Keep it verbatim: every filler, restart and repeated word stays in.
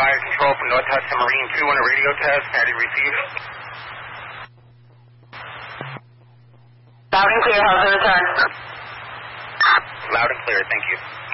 Fire Control from North Hudson Marine two on a radio test. How do you receive? Loud and clear. How's the return? Loud and clear. Thank you.